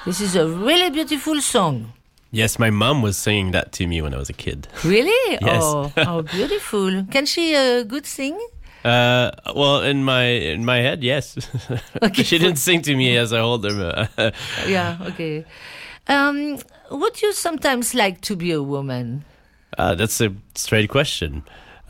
This is a really beautiful song. Yes, my mom was singing that to me when I was a kid. Really? Yes. Oh, how beautiful. Can she good sing? Well, in my head, yes. Okay. She didn't sing to me as I hold her. Yeah, okay. Would you sometimes like to be a woman? That's a straight question.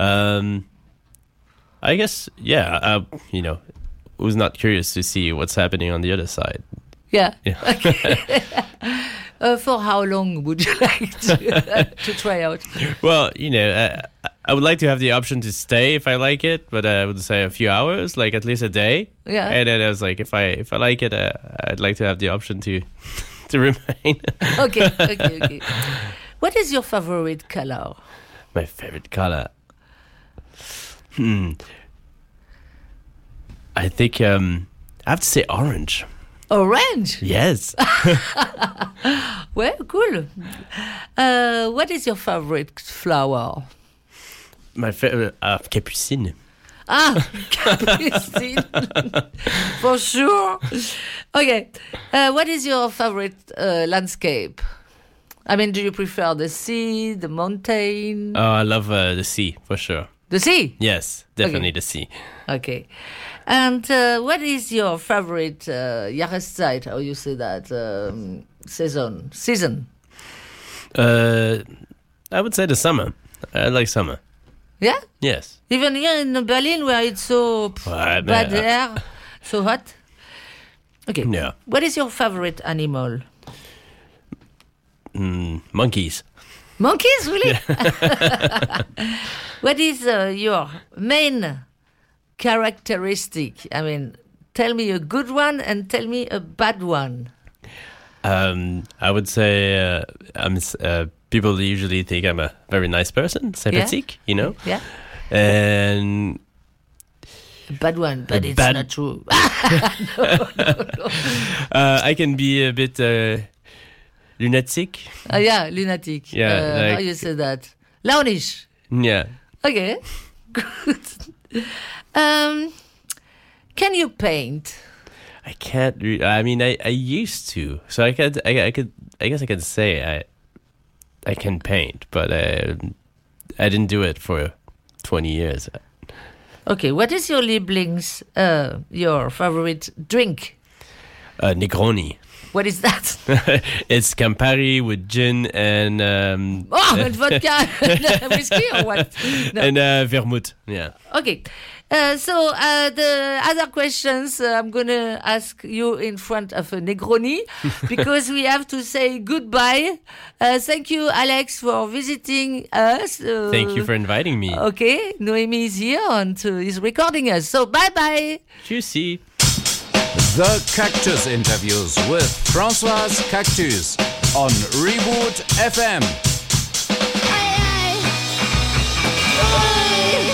I guess, yeah. Who's not curious to see what's happening on the other side? Yeah. Okay. For how long would you like to try out? Well, I would like to have the option to stay if I like it, but I would say a few hours, like at least a day. Yeah. And then I was like, if I like it, I'd like to have the option to remain. Okay. What is your favorite color? My favorite color. I think I have to say orange. Orange? Yes. Well, cool. What is your favorite flower? My favorite, Capucine. Capucine. For sure. Okay. What is your favorite landscape? I mean, do you prefer the sea, the mountain? Oh, I love the sea, for sure. The sea? Yes, definitely the sea. Okay. And what is your favorite Jahreszeit? How you say that? Season? I would say the summer. I like summer. Yeah? Yes. Even here in Berlin where it's so bad air, so hot? Okay. Yeah. What is your favorite animal? Monkeys. Monkeys, really? What is your main characteristic? I mean, tell me a good one and tell me a bad one. I would say people usually think I'm a very nice person, sympathetic, Yeah. And Bad one, but it's not true. No. I can be a bit lunatic. Yeah, lunatic. Yeah, how you say that? Launish. Yeah. Okay, good. Can you paint? I can't. I mean, I used to, so I could. I guess I can say I can paint, but I didn't do it for 20 years. Okay, what is your Lieblings? Your favorite drink? Negroni. What is that? It's Campari with gin and and vodka, whiskey or what? No. And vermouth. Yeah. Okay. So the other questions I'm going to ask you in front of a Negroni because we have to say goodbye. Thank you, Alex, for visiting us. Thank you for inviting me. Okay. Noémie is here and is recording us. So bye-bye. Tschüssi. The Cactus Interviews with Françoise Cactus on Reboot FM. Aye, aye.